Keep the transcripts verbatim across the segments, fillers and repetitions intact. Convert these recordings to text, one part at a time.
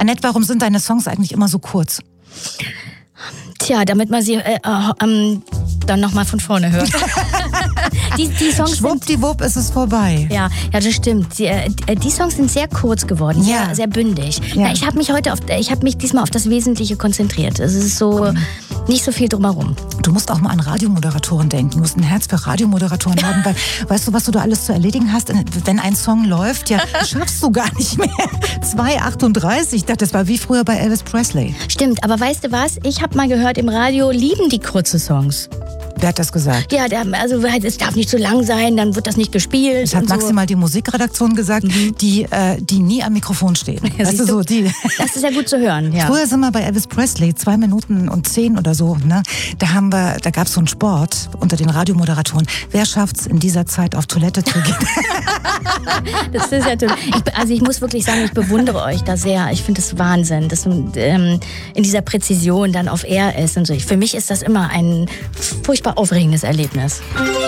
Annette, warum sind deine Songs eigentlich immer so kurz? Tja, damit man sie äh, äh, ähm, dann nochmal von vorne hört. die, die Songs Schwuppdiwupp ist es vorbei. Ja, ja, das stimmt. Die, äh, die Songs sind sehr kurz geworden, ja. sehr, sehr bündig. Ja. Na, ich habe mich heute auf, ich habe mich diesmal auf das Wesentliche konzentriert. Es ist so nicht so viel drumherum. Du musst auch mal an Radiomoderatoren denken. Du musst ein Herz für Radiomoderatoren haben, weil weißt du, was du da alles zu erledigen hast? Wenn ein Song läuft, ja, schaffst du gar nicht mehr. zwei achtunddreißig, ich dachte, das war wie früher bei Elvis Presley. Stimmt, aber weißt du was? Ich habe mal gehört, im Radio lieben die kurze Songs. Wer hat das gesagt? Ja, der, also es darf nicht zu lang sein, dann wird das nicht gespielt. Das hat und maximal so. die Musikredaktion gesagt, mhm. die, äh, die nie am Mikrofon stehen. Ja, weißt du, so, die das ist ja gut zu hören, ja. Früher sind wir bei Elvis Presley, zwei Minuten und zehn oder so, ne? Da haben wir, da gab es so einen Sport unter den Radiomoderatoren. Wer schafft's in dieser Zeit auf Toilette zu gehen? Das ist ja toll. Ich, also ich muss wirklich sagen, ich bewundere euch da sehr. Ich finde es Wahnsinn, dass man ähm, in dieser Präzision dann auf Air ist und so. Für mich ist das immer ein furchtbar aufregendes Erlebnis.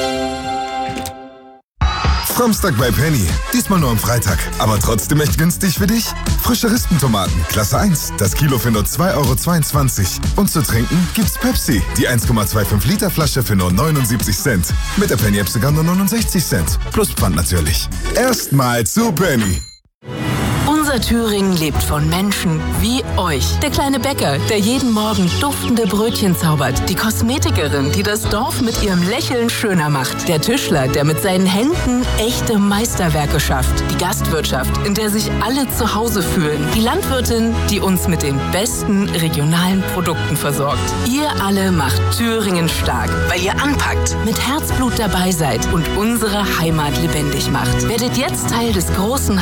Samstag bei Penny. Diesmal nur am Freitag. Aber trotzdem echt günstig für dich. Frische Rispentomaten, Klasse eins. Das Kilo für nur zwei Euro zweiundzwanzig. Und zu trinken gibt's Pepsi. Die eins Komma fünfundzwanzig Liter Flasche für nur neunundsiebzig Cent. Mit der Penny-App sogar nur neunundsechzig Cent. Plus Pfand natürlich. Erstmal zu Penny. Unser Thüringen lebt von Menschen wie euch. Der kleine Bäcker, der jeden Morgen duftende Brötchen zaubert. Die Kosmetikerin, die das Dorf mit ihrem Lächeln schöner macht. Der Tischler, der mit seinen Händen echte Meisterwerke schafft. Die Gastwirtschaft, in der sich alle zu Hause fühlen. Die Landwirtin, die uns mit den besten regionalen Produkten versorgt. Ihr alle macht Thüringen stark, weil ihr anpackt, mit Herzblut dabei seid und unsere Heimat lebendig macht. Werdet jetzt Teil des großen